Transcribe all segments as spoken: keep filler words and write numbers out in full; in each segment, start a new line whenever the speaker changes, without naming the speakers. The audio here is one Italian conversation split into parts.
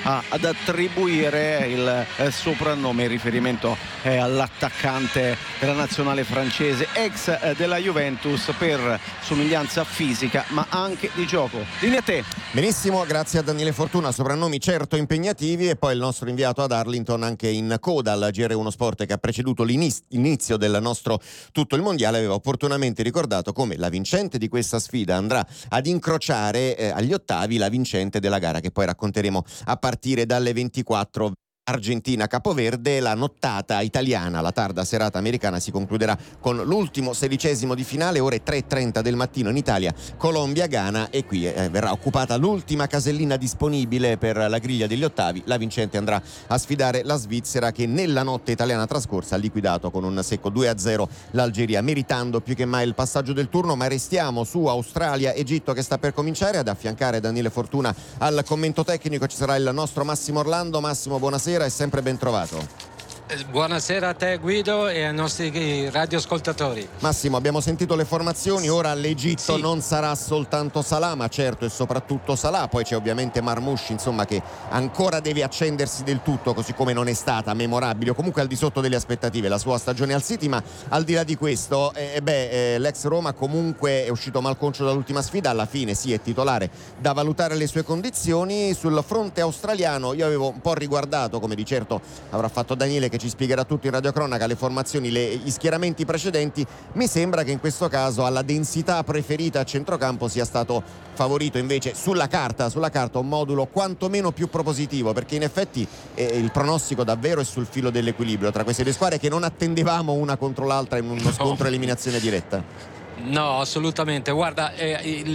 a, ad attribuire il eh, soprannome in riferimento eh, all'attaccante della nazionale francese, ex eh, della Juventus, per somiglianza fisica ma anche di gioco. Linea a te.
Benissimo, grazie a Daniele Fortuna. Soprannomi certo impegnativi, e poi il nostro inviato ad Arlington, anche in coda al G R uno Sport che ha preceduto l'inizio del nostro Tutto il Mondiale, aveva opportunamente ricordato come la vincente di questa sfida andrà ad incrociare eh, agli ottavi la vincente della gara che poi racconteremo a partire dalle ventiquattro. Argentina-Capoverde. La nottata italiana, la tarda serata americana, si concluderà con l'ultimo sedicesimo di finale, ore tre e trenta del mattino in Italia, Colombia-Ghana, e qui eh, verrà occupata l'ultima casellina disponibile per la griglia degli ottavi. La vincente andrà a sfidare la Svizzera, che nella notte italiana trascorsa ha liquidato con un secco due a zero l'Algeria, meritando più che mai il passaggio del turno. Ma restiamo su Australia-Egitto, che sta per cominciare. Ad affiancare Daniele Fortuna al commento tecnico ci sarà il nostro Massimo Orlando. Massimo, buonasera e sempre ben trovato.
Buonasera a te Guido e ai nostri radioascoltatori.
Massimo, abbiamo sentito le formazioni. Ora l'Egitto
sì.
non sarà soltanto Salah, ma certo e soprattutto Salah. Poi c'è ovviamente Marmoush, insomma, che ancora deve accendersi del tutto, così come non è stata memorabile o comunque al di sotto delle aspettative la sua stagione al City. Ma al di là di questo, eh, beh, eh, l'ex Roma comunque è uscito malconcio dall'ultima sfida. Alla fine sì, è titolare, da valutare le sue condizioni. Sul fronte australiano io avevo un po' riguardato, come di certo avrà fatto Daniele, che ci spiegherà tutto in radiocronaca, le formazioni, le, gli schieramenti precedenti. Mi sembra che in questo caso alla densità preferita a centrocampo sia stato favorito invece sulla carta, sulla carta un modulo quantomeno più propositivo, perché in effetti eh, il pronostico davvero è sul filo dell'equilibrio tra queste due squadre che non attendevamo una contro l'altra in uno scontro eliminazione diretta.
No, assolutamente. Guarda, eh, il,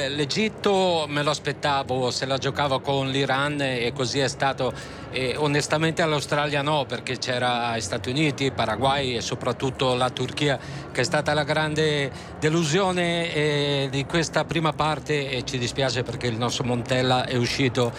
l'Egitto me lo aspettavo, se la giocava con l'Iran, e così è stato. E onestamente all'Australia no, perché c'era gli Stati Uniti, Paraguay e soprattutto la Turchia, che è stata la grande delusione eh, di questa prima parte, e ci dispiace perché il nostro Montella è uscito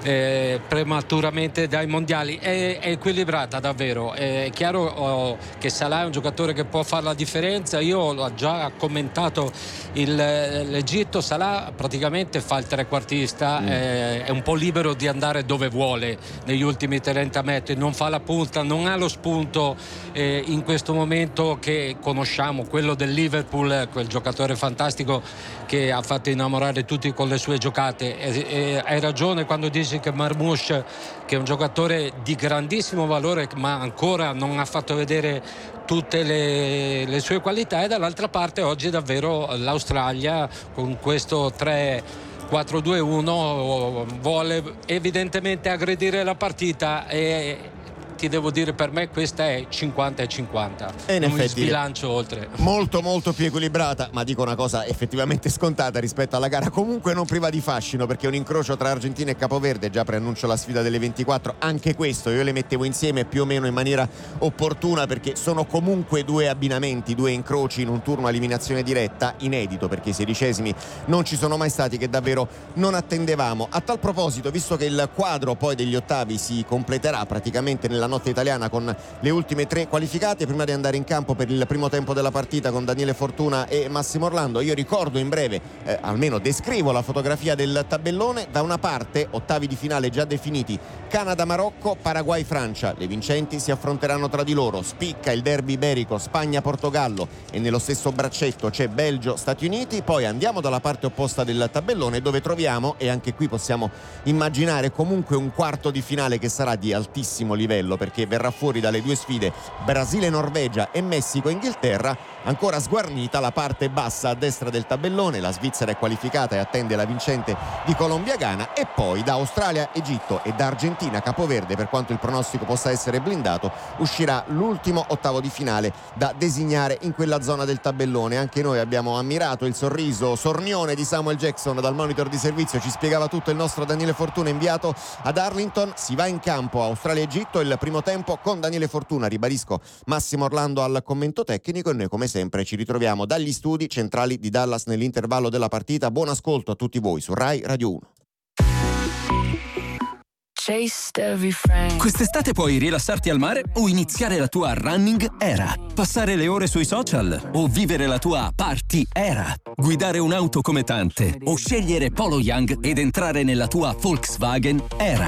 eh, prematuramente dai mondiali. È, è equilibrata davvero. È chiaro oh, che Salah è un giocatore che può fare la differenza. Io l'ho già commentato il, l'Egitto. Salah praticamente fa il trequartista, mm. eh, è un po' libero di andare dove vuole negli ultimi trenta metri, non fa la punta, non ha lo spunto eh, in questo momento che conosciamo, quello del Liverpool, quel giocatore fantastico che ha fatto innamorare tutti con le sue giocate. E, e hai ragione quando dici che Marmoush, che è un giocatore di grandissimo valore ma ancora non ha fatto vedere tutte le, le sue qualità, e dall'altra parte oggi davvero l'Australia con questo tre quattro due uno vuole evidentemente aggredire la partita, e ti devo dire, per me questa è cinquanta e cinquanta,
e in
non
effetti
mi sbilancio oltre.
Molto molto più equilibrata, ma dico una cosa effettivamente scontata rispetto alla gara comunque non priva di fascino, perché è un incrocio tra Argentina e Capoverde. Già preannuncio la sfida delle ventiquattro, anche questo io le mettevo insieme più o meno in maniera opportuna, perché sono comunque due abbinamenti, due incroci in un turno a eliminazione diretta inedito, perché i sedicesimi non ci sono mai stati, che davvero non attendevamo. A tal proposito, visto che il quadro poi degli ottavi si completerà praticamente nella notte italiana con le ultime tre qualificate, prima di andare in campo per il primo tempo della partita con Daniele Fortuna e Massimo Orlando, io ricordo in breve, eh, almeno descrivo la fotografia del tabellone. Da una parte ottavi di finale già definiti, Canada-Marocco, Paraguay-Francia, le vincenti si affronteranno tra di loro. Spicca il derby iberico Spagna-Portogallo, e nello stesso braccetto c'è Belgio-Stati Uniti. Poi andiamo dalla parte opposta del tabellone, dove troviamo, e anche qui possiamo immaginare comunque un quarto di finale che sarà di altissimo livello, perché verrà fuori dalle due sfide Brasile-Norvegia e Messico-Inghilterra. Ancora sguarnita la parte bassa a destra del tabellone, la Svizzera è qualificata e attende la vincente di Colombia-Ghana, e poi da Australia-Egitto e da Argentina-Capoverde, per quanto il pronostico possa essere blindato, uscirà l'ultimo ottavo di finale da designare in quella zona del tabellone. Anche noi abbiamo ammirato il sorriso sornione di Samuel Jackson dal monitor di servizio, ci spiegava tutto il nostro Daniele Fortuna, inviato ad Arlington. Si va in campo Australia-Egitto, il primo tempo con Daniele Fortuna, ribadisco Massimo Orlando al commento tecnico, e noi come sempre ci ritroviamo dagli studi centrali di Dallas nell'intervallo della partita. Buon ascolto a tutti voi su Rai Radio uno.
Quest'estate puoi rilassarti al mare o iniziare la tua running era. Passare le ore sui social o vivere la tua party era. Guidare un'auto come tante o scegliere Polo Young ed entrare nella tua Volkswagen era.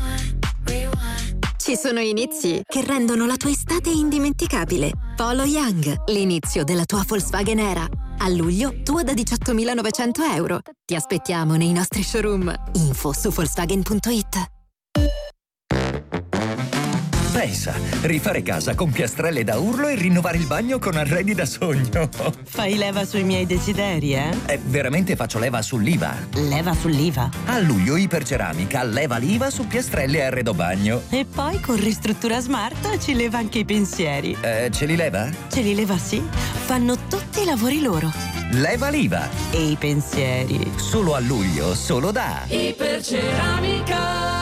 Ci sono inizi che rendono la tua estate indimenticabile. Polo Young, l'inizio della tua Volkswagen era. A luglio, tua da diciottomilanovecento euro. Ti aspettiamo nei nostri showroom. Info su Volkswagen punto it.
Pensa, rifare casa con piastrelle da urlo e rinnovare il bagno con arredi da sogno.
Fai leva sui miei desideri, eh?
Eh, veramente faccio leva sull'I V A.
Leva sull'I V A?
A luglio Iperceramica leva l'I V A su piastrelle e arredo bagno.
E poi con Ristruttura Smart ci leva anche i pensieri.
Eh, ce li leva?
Ce li leva, sì. Fanno tutti i lavori loro.
Leva l'I V A.
E i pensieri.
Solo a luglio, solo da
Iperceramica.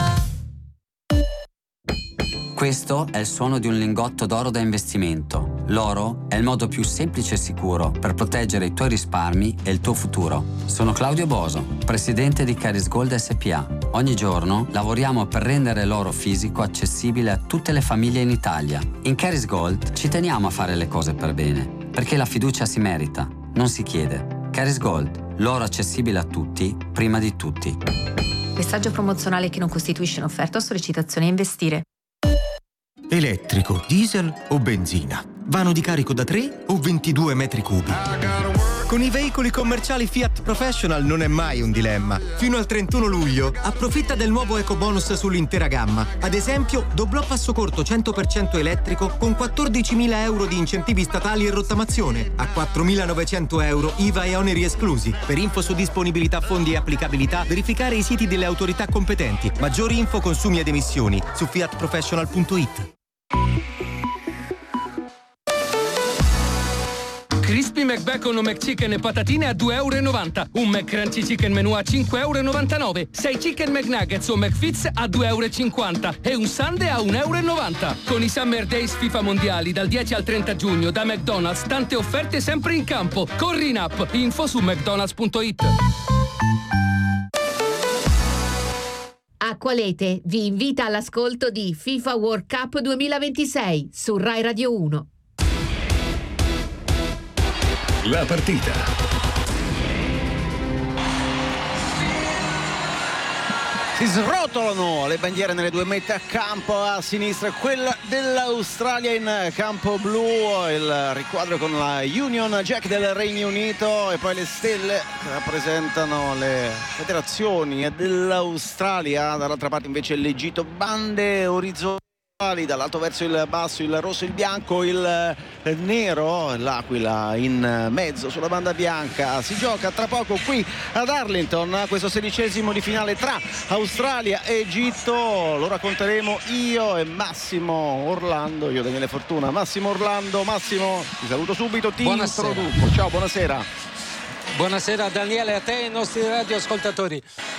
Questo è il suono di un lingotto d'oro da investimento. L'oro è il modo più semplice e sicuro per proteggere i tuoi risparmi e il tuo futuro. Sono Claudio Boso, presidente di Caris Gold S P A. Ogni giorno lavoriamo per rendere l'oro fisico accessibile a tutte le famiglie in Italia. In Caris Gold ci teniamo a fare le cose per bene, perché la fiducia si merita, non si chiede. Caris Gold, l'oro accessibile a tutti, prima di tutti.
Messaggio promozionale che non costituisce un'offerta o sollecitazione a investire.
Elettrico, diesel o benzina? Vano di carico da tre o ventidue metri cubi? Con i veicoli commerciali Fiat Professional non è mai un dilemma. Fino al trentuno luglio approfitta del nuovo ecobonus sull'intera gamma. Ad esempio, doblò passo corto cento per cento elettrico con quattordicimila euro di incentivi statali e rottamazione, a quattromilanovecento euro I V A e oneri esclusi. Per info su disponibilità, fondi e applicabilità, verificare i siti delle autorità competenti. Maggiori info, consumi ed emissioni su fiat professional punto it.
Crispy McBacon o McChicken e patatine a due e novanta euro. Un McCrunchy Chicken Menù a cinque e novantanove euro. sei Chicken McNuggets o McFits a due e cinquanta euro. E un Sundae a un e novanta euro. Con i Summer Days FIFA Mondiali dal dieci al trenta giugno da McDonald's, tante offerte sempre in campo. Corri in app. Info su mcdonalds punto it.
Acqualete vi invita all'ascolto di FIFA World Cup duemilaventisei su Rai Radio uno.
La partita.
Si srotolano le bandiere nelle due metà campo, a sinistra quella dell'Australia in campo blu, il riquadro con la Union Jack del Regno Unito e poi le stelle che rappresentano le federazioni dell'Australia, dall'altra parte invece l'Egitto, bande orizzontali dall'alto verso il basso, il rosso, il bianco, il nero, l'Aquila in mezzo sulla banda bianca. Si gioca tra poco qui ad Arlington questo sedicesimo di finale tra Australia e Egitto. Lo racconteremo io e Massimo Orlando, io Daniele Fortuna, Massimo Orlando. Massimo, ti saluto subito, ti
buonasera.
introduco. Ciao, buonasera.
Buonasera Daniele, a te e ai nostri radioascoltatori.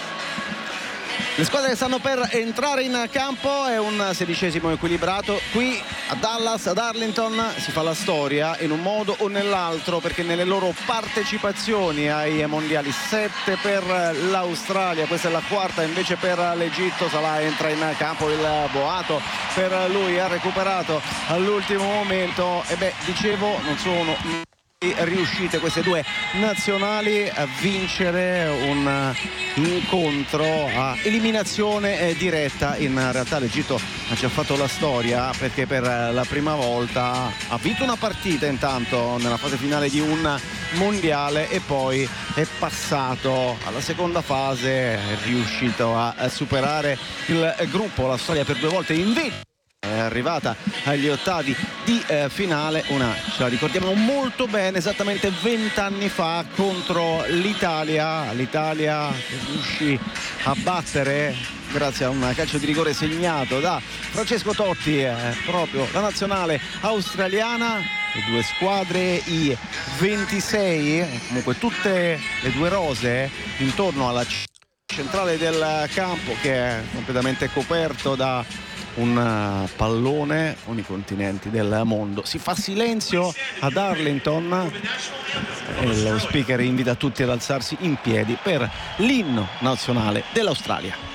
Le squadre che stanno per entrare in campo, è un sedicesimo equilibrato. Qui a Dallas, ad Arlington, si fa la storia in un modo o nell'altro, perché nelle loro partecipazioni ai mondiali, sette per l'Australia, questa è la quarta invece per l'Egitto. Salah entra in campo, il boato per lui, ha recuperato all'ultimo momento. E beh, dicevo, non sono riuscite queste due nazionali a vincere un incontro a eliminazione diretta. In realtà l'Egitto ha già fatto la storia, perché per la prima volta ha vinto una partita intanto nella fase finale di un mondiale e poi è passato alla seconda fase, è riuscito a superare il gruppo. L'Australia per due volte invece è arrivata agli ottavi di eh, finale, una ce la ricordiamo molto bene, esattamente vent'anni fa contro l'Italia. L'Italia che riuscì a battere grazie a un calcio di rigore segnato da Francesco Totti, eh, proprio la nazionale australiana. Le due squadre, i ventisei, comunque tutte le due rose intorno alla centrale del campo, che è completamente coperto da un pallone con i continenti del mondo. Si fa silenzio ad Arlington e lo speaker invita tutti ad alzarsi in piedi per l'inno nazionale dell'Australia.